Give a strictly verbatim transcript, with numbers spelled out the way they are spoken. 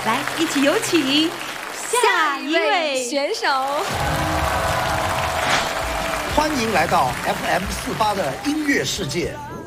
来，一起有请下一位选手。 欢迎来到 F M 四八的音乐世界。